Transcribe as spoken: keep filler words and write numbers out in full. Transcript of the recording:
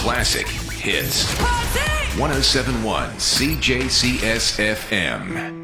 Classic hits. one oh seven point one C J C S F M.